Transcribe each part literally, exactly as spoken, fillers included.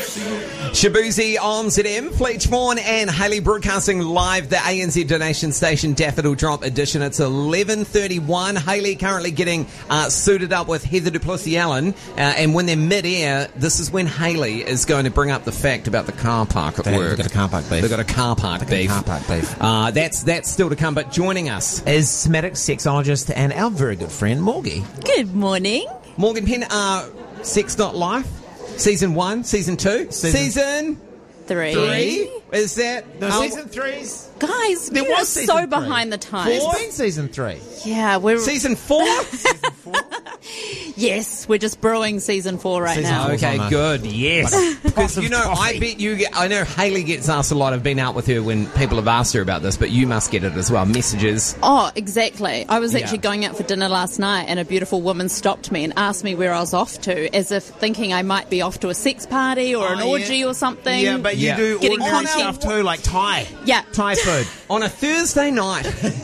Shabuzi on Z M, Fleetch Vaughan and Hayley broadcasting live the A N Z donation station Daffodil Drop edition. It's eleven thirty-one. Hayley currently getting uh, suited up with Heather du Plessis-Allen, uh, and when they're mid-air, this is when Hayley is going to bring up the fact about the car park at They- work. they've got a car park beef. They've got a car park They've beef. got a car park beef. Uh, that's that's still to come. But joining us, Is somatic sexologist and our very good friend Morgie. Good morning. Morgan Penn, uh, Sex Not Life, season one, season two, Season- season Three. three. Is that No, oh, season three's. Guys, There we are was season so three. behind the times. It's been season three. Yeah, we're season four? yes, we're just brewing season four right Season now. four. Okay, on a- good. Yes, because of you know, coffee. I bet you get. I know Hayley gets asked a lot. I've been out with her when people have asked her about this, but you must get it as well. Messages. Oh, exactly. I was actually Yeah. going out for dinner last night and a beautiful woman stopped me and asked me where I was off to, as if thinking I might be off to a sex party or an Oh, orgy yeah. or something. Yeah, but you Yeah. do Getting ordinary content. stuff too, like Thai. Yeah. Thai food. On a Thursday night.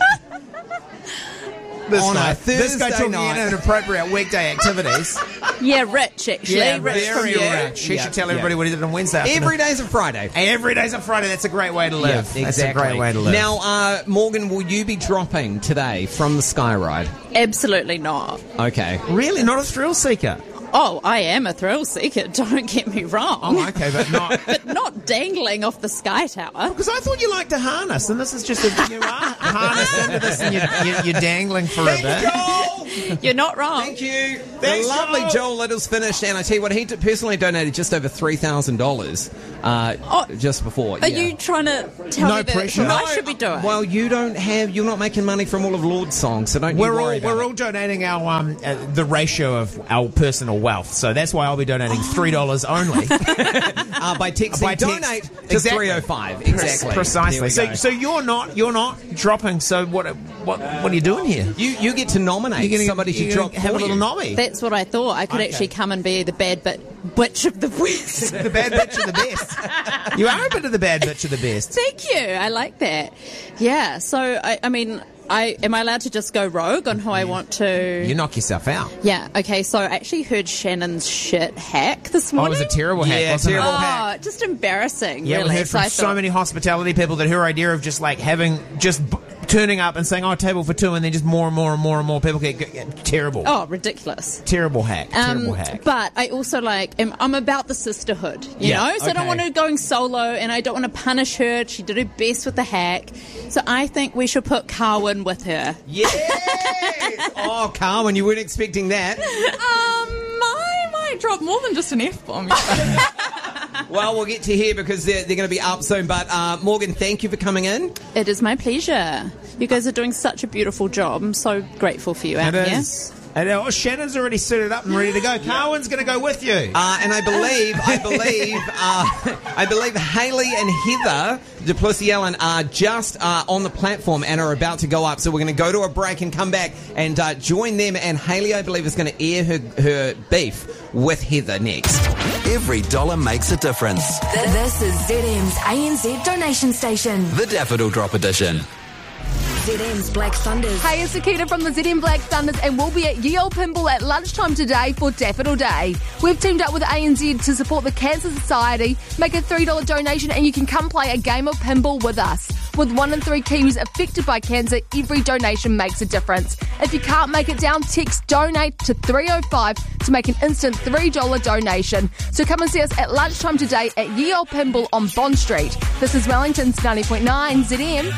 This On a guy, this guy Thursday took me night. in inappropriate weekday activities. Yeah, rich, actually. yeah, rich from very you. rich. He Yeah, should tell yeah. everybody what he did on Wednesday afternoon. Every day's a Friday. Every day's a Friday. That's a great way to live. Yeah, That's a great way to live. Now, uh, Morgan, will you be dropping today from the Sky Ride? Absolutely not. Okay. really, not a thrill seeker. Oh, I am a thrill seeker, don't get me wrong. Oh, okay, but not. But not dangling off the Sky Tower. Because I thought you liked to harness, and this is just a you are harnessed into this, and you're, you're, you're dangling for a bit. Joel! You're not wrong. Thank you. Thanks, the lovely Joel. Joel Little's finished, and I tell you what, he d- personally donated just over three thousand dollars uh, Oh, just before. Are yeah. you trying to tell No me that pressure. I No, should be doing? Well, you don't have. You're not making money from all of Lord's songs, so don't We're you all worry about we're it. all donating our um uh, the ratio of our personal wealth, so that's why I'll be donating three dollars only. uh, by texting By text. donate to Exactly. three oh five. Exactly. Precisely. There we So go. so you're not you're not dropping. So what what what are you doing here? you you get to nominate You're gonna, somebody to you're drop gonna have for a little you. nobby. That's what I thought. I could Okay. actually come and be the bad bit witch of the West. The bad bitch of the best. You are a bit of the bad bitch of the best. Thank you. I like that. Yeah. So I, I mean, I am I allowed to just go rogue on who I want to? You knock yourself out. Yeah. Okay. So I actually heard Shannon's shit hack this Oh, it morning. was a terrible hack, Yeah, wasn't terrible it? hack. Oh, just embarrassing. Yeah, really. we heard from I so thought- many hospitality people that her idea of just like having just b- turning up and saying, "Oh, table for two," and then just more and more and more and more people get, get terrible. Oh, ridiculous. Terrible hack. Um, terrible hack. But I also like am, I'm about the sisterhood, you Yeah, know. So I don't okay. want her going solo, and I don't want to punish her. She did her best with the hack, so I think we should put Carwin with her. Yes! Oh, Carmen, you weren't expecting that. Um, I might drop more than just an F-bomb. Well, we'll get to here because they're, they're going to be up soon. But, uh, Morgan, thank you for coming in. It is my pleasure. You guys are doing such a beautiful job. I'm so grateful for you out It here. is. And, uh, Shannon's already suited up and ready to go. Carwin's going to go with you. Uh, and I believe, I believe, uh, I believe Hayley and Heather du Plessis-Allen are just uh, on the platform and are about to go up. So we're going to go to a break and come back and uh, join them. And Hayley, I believe, is going to air her, her beef with Heather next. Every dollar makes a difference. Th- This is Z M's A N Z donation station. The Daffodil Drop Edition. Z M's Black Thunders. Hey, it's Akita from the Z M Black Thunders, and we'll be at Ye Olde Pinball at lunchtime today for Daffodil Day. We've teamed up with A N Z to support the Cancer Society. Make a three dollars donation and you can come play a game of pinball with us. With one in three Kiwis affected by cancer, every donation makes a difference. If you can't make it down, text DONATE to three oh five to make an instant three dollars donation. So come and see us at lunchtime today at Ye Olde Pinball on Bond Street. This is Wellington's ninety point nine Z M.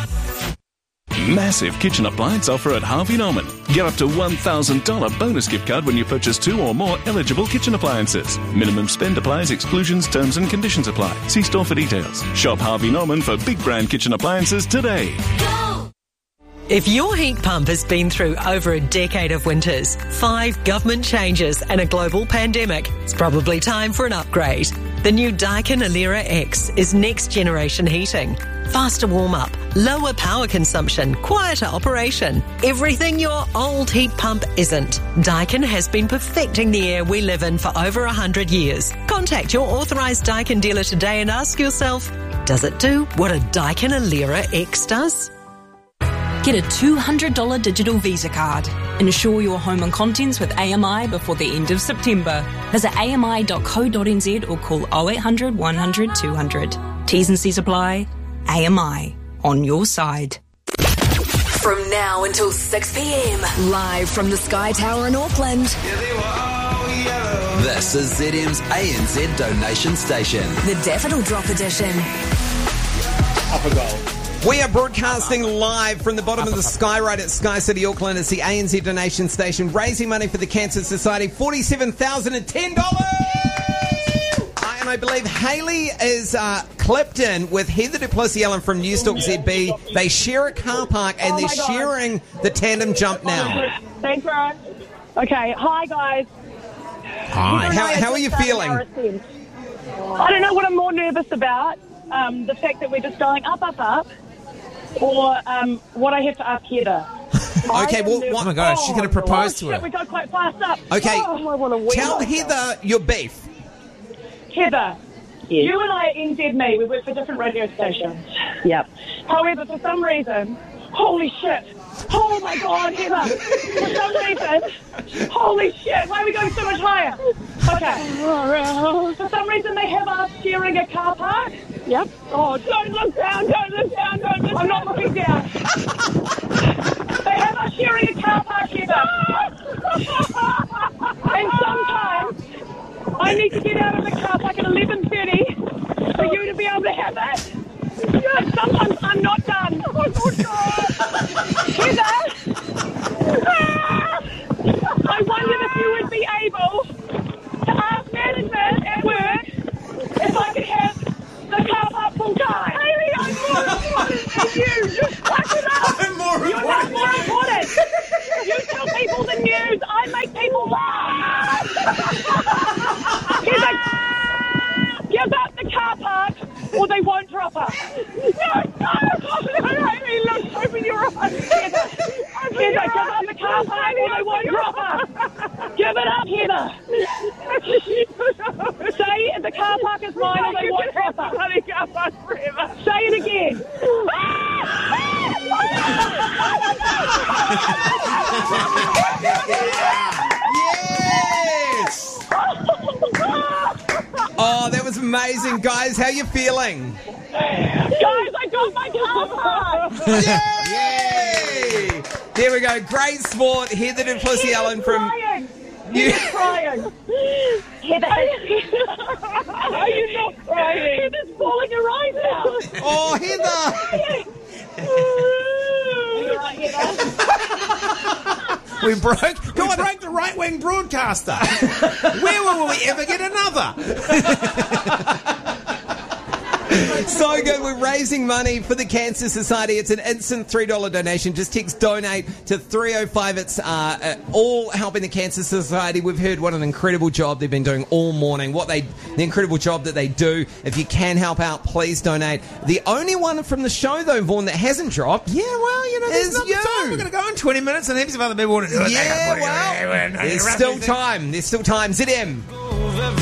Massive kitchen appliance offer at Harvey Norman. Get up to one thousand dollars bonus gift card when you purchase two or more eligible kitchen appliances. Minimum spend applies, exclusions, terms and conditions apply. See store for details. Shop Harvey Norman for big brand kitchen appliances today. If your heat pump has been through over a decade of winters, five government changes and a global pandemic, it's probably time for an upgrade. The new Daikin Alera X is next generation heating. Faster warm-up, lower power consumption, quieter operation. Everything your old heat pump isn't. Daikin has been perfecting the air we live in for over one hundred years. Contact your authorised Daikin dealer today and ask yourself, does it do what a Daikin Alera X does? Get a two hundred dollars digital Visa card. Insure your home and contents with A M I before the end of September. Visit a m i dot co dot n z or call oh eight hundred, one hundred, two hundred. T's and C's apply. A M I. On your side. From now until six p.m, live from the Sky Tower in Auckland. This is Z M's A N Z donation station. The Daffodil Drop Edition. Up a goal. We are broadcasting live from the bottom of the sky right at Sky City, Auckland. It's the A N Z donation station, raising money for the Cancer Society, forty-seven thousand ten dollars! And I believe Hayley is uh, clipped in with Heather Duplessis-Allen from Newstalk Z B. They share a car park and Oh they're my God. sharing the tandem jump now. Thanks, Ron. Okay, hi guys. Hi. How, how are you feeling? I don't know what I'm more nervous about. Um, the fact that we're just going up, up, up, or um, what I have to ask Heather. Okay, well, Oh my gosh, she's going to propose oh, to shit, her. we go quite fast up. Okay, Oh, I wanna wee tell myself. Heather your beef. Heather, you and I at N Z Me, we work for different radio stations. Yep. However, for some reason, holy shit. Oh my God, Heather. For some reason, holy shit, why are we going so much higher? Okay. For some reason, they have us sharing a car park. Yep. Oh, don't look down, don't look down, don't look down. I'm not looking down. They have us sharing a car park, Heather. And sometimes I need to get out of the car park at eleven thirty for you to be able to have it. And sometimes I'm not done. Oh, my God. Heather, I wondered if you would be able to ask management at work if I could have the car park full time. Hayley, I'm more important than you. Just fuck it up. I'm more You're not more important. You tell people the news. I make people laugh. Heather, give up the car park or they won't drop us. No, no, Hayley, look, open your eyes. Heather, Heather, give up the car park or they won't drop us. Give it up, Heather. Say the car park is mine or they won't drop us. Say it again. Yes! Oh, that was amazing, guys. How you feeling? Guys, I got my car park. Yay! There we go. Great sport. Heather Duplessis-Allen from... Crying. You- Heather's crying. Heather, are you not crying? Heather's bawling her eyes out. Oh, Heather! You all right, Heather? We broke, we broke the right-wing broadcaster. Where will we ever get another? So good. We're raising money for the Cancer Society. It's an instant three dollars donation. Just text donate to three oh five. It's uh, uh, all helping the Cancer Society. We've heard what an incredible job they've been doing all morning. What they, the incredible job that they do. If you can help out, please donate. The only one from the show, though, Vaughan, that hasn't dropped. Yeah, well, you know, Is there's not you. time. We're going to go in twenty minutes and heaps of other people want to do it. Yeah, well, there's still time. There's still time. Z M.